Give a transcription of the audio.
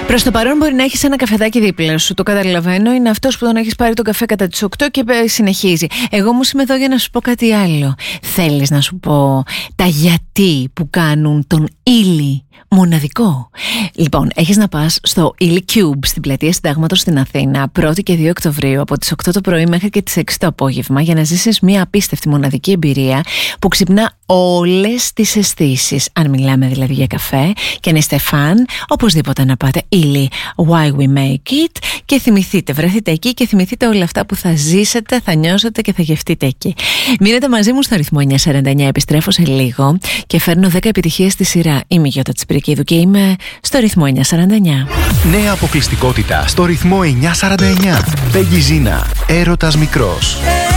Προς το παρόν μπορεί να έχεις ένα καφεδάκι δίπλα σου. Το καταλαβαίνω. Είναι αυτός που τον έχεις πάρει τον καφέ κατά τις 8 και συνεχίζει. Εγώ όμως είμαι εδώ για να σου πω κάτι άλλο. Θέλεις να σου πω τα γιατί που κάνουν τον ήλι μοναδικό? Λοιπόν, έχεις να πας στο Ήλι Cube στην πλατεία Συντάγματος στην Αθήνα 1η και 2 Οκτωβρίου από τις 8 το πρωί μέχρι και τις 6 το απόγευμα, για να ζήσεις μια απίστευτη μοναδική εμπειρία που ξυπνά όλες τις αισθήσεις. Αν μιλάμε δηλαδή για καφέ και αν είστε φαν, οπωσδήποτε να πάτε Ήλι Why We Make It και θυμηθείτε, βρεθείτε εκεί και θυμηθείτε όλα αυτά που θα ζήσετε, θα νιώσετε και θα γευτείτε εκεί. Μείνετε μαζί μου στο ρυθμό 949, επιστρέφω σε λίγο και φέρνω 10 επιτυχίες στη σειρά. Είμαι η Γιώτα Τσιπρικίδου και είμαι στο ρυθμό 949. Νέα αποκλειστικότητα στο ρυθμό 949. Πέγγι Ζίνα, έρωτας μικρός.